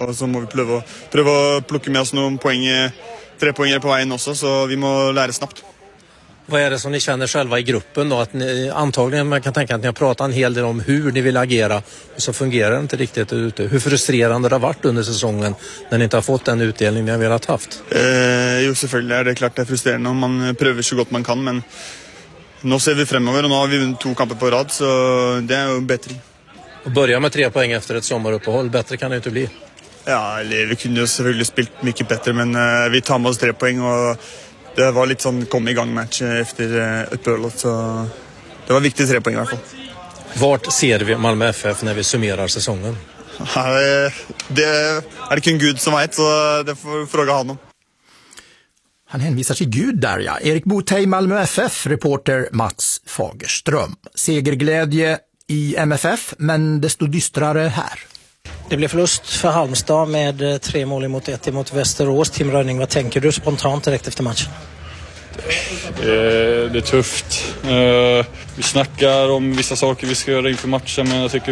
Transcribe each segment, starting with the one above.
Och så måste vi pröva plocka med oss några poäng, 3 poäng på vägen också, så vi måste lära snabbt. Vad är det som ni känner själva i gruppen då? Att ni, antagligen man kan tänka att ni har pratat en hel del om hur ni vill agera och så fungerar det inte riktigt ute. Hur frustrerande det har varit under säsongen när ni inte har fått den utdelning ni har velat haft? Jo, selvfølgelig är det klart det är frustrerande om man prövar så gott man kan, men nu ser vi framåt och nu har vi vunnit 2 kamper på rad, så det är ju bättre. Och börja med 3 poäng efter ett sommaruppehåll, bättre kan det inte bli. Ja, vi kunde ju selvfølgelig spilt mycket bättre, men vi tar med oss 3 poäng och det var lite sån kom igång match efter uppehållet, så det var viktigt 3 poäng i alla fall. Vart ser vi Malmö FF när vi summerar säsongen? Ja, det är det kun Gud som vet, så det får fråga honom. Han hänvisar till Gud där, ja. Erik Botej, Malmö FF, reporter Mats Fagerström. Segerglädje i MFF, men desto dystrare här. Det blev förlust för Halmstad med 3 mål emot 1 emot Västerås. Tim Rönning, vad tänker du spontant direkt efter matchen? Det är tufft. Vi snackar om vissa saker vi ska göra inför matchen, men jag tycker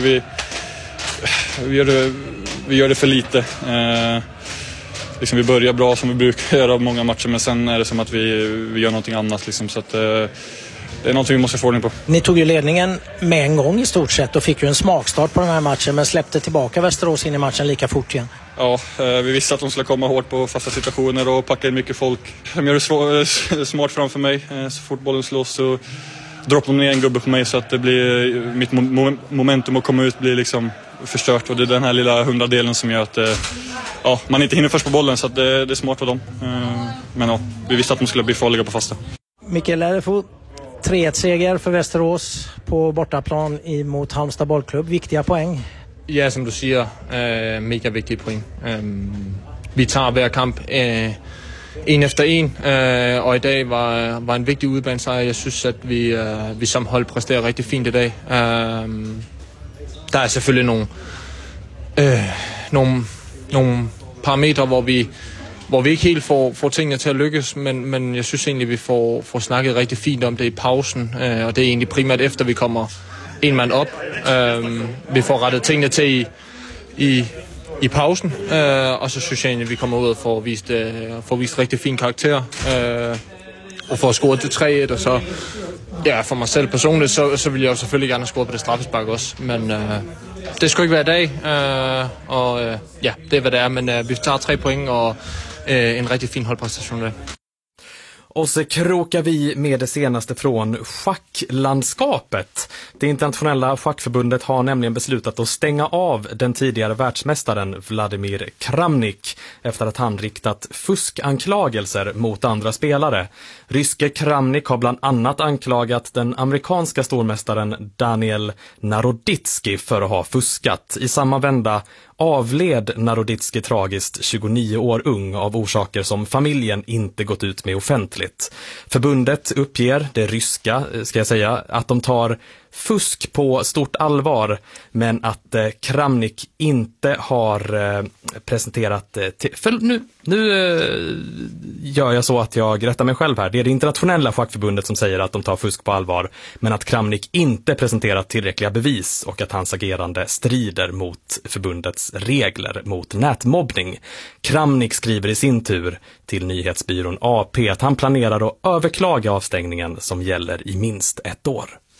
vi gör det för lite. Liksom vi börjar bra som vi brukar göra av många matcher, men sen är det som att vi gör någonting annat. Liksom, så att, det är någonting vi måste få ordning på. Ni tog ju ledningen med en gång i stort sett och fick ju en smakstart på den här matchen, men släppte tillbaka Västerås in i matchen lika fort igen. Ja, vi visste att de skulle komma hårt på fasta situationer och packa in mycket folk. De gör det smart framför mig. Så fort bollen slås så droppar de ner en gubbe på mig, så att det blir, mitt momentum att komma ut blir liksom förstört. Och det är den här lilla 100-delen som gör att man inte hinner först på bollen, så att det är smart för dem. Men ja, vi visste att de skulle bli farliga på fasta. Mikael Erfurt, 3-1-seger för Västerås på bortaplan mot Halmstad bollklubb. Viktiga poäng. Ja, som du siger, mega vigtige point. Vi tager hver kamp en efter en, og i dag var en vigtig udbanesejr. Jeg synes, at vi som hold præsterer rigtig fint i dag. Der er selvfølgelig nogle parametre, hvor vi ikke helt får tingene til at lykkes, men jeg synes egentlig, vi får snakket rigtig fint om det i pausen, og det er egentlig primært efter, vi kommer en mand op. Vi får rettet tingene til i pausen, og så synes jeg egentlig, vi kommer ud og får vist rigtig fin karakter, og får scoret til 3-1, og så ja, for mig selv personligt, så vil jeg jo selvfølgelig gerne have scoret på det straffespark også, men det skulle ikke være i dag, og ja, det er hvad det er, men vi tager 3 point og en rigtig fin holdpræstation i dag. Och så krokar vi med det senaste från schacklandskapet. Det internationella schackförbundet har nämligen beslutat att stänga av den tidigare världsmästaren Vladimir Kramnik efter att han riktat fuskanklagelser mot andra spelare. Ryske Kramnik har bland annat anklagat den amerikanska stormästaren Daniel Naroditsky för att ha fuskat. I samma vända avled Naroditsky tragiskt 29 år ung av orsaker som familjen inte gått ut med offentligt. Förbundet uppger, det ryska ska jag säga, att de tar fusk på stort allvar, men att Kramnik inte har presenterat nu gör jag så att jag rättar mig själv här. Det är det internationella schackförbundet som säger att de tar fusk på allvar, men att Kramnik inte presenterat tillräckliga bevis och att hans agerande strider mot förbundets regler mot nätmobbning. Kramnik skriver i sin tur till nyhetsbyrån AP att han planerar att överklaga avstängningen som gäller i minst 1 år.